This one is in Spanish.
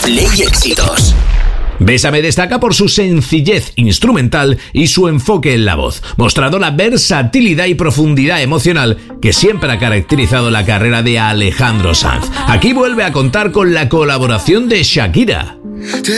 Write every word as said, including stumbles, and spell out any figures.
Play Éxitos. Bésame destaca por su sencillez instrumental y su enfoque en la voz, mostrando la versatilidad y profundidad emocional que siempre ha caracterizado la carrera de Alejandro Sanz. Aquí vuelve a contar con la colaboración de Shakira.